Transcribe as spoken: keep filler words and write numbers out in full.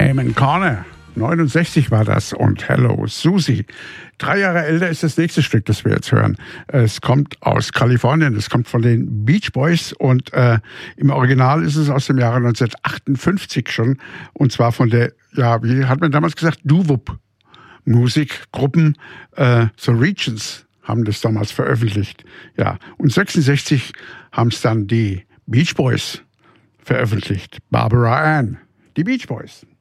Eamon Corner, neunundsechzig war das, und Hello Susie. Drei Jahre älter ist das nächste Stück, das wir jetzt hören. Es kommt aus Kalifornien, es kommt von den Beach Boys und äh, im Original ist es aus dem Jahre neunzehnhundertachtundfünfzig schon, und zwar von der, ja, wie hat man damals gesagt, Doo-Wop Musikgruppen, äh, The Regions haben das damals veröffentlicht. Ja, und sechsundsechzig haben es dann die Beach Boys veröffentlicht. Barbara Ann, die Beach Boys.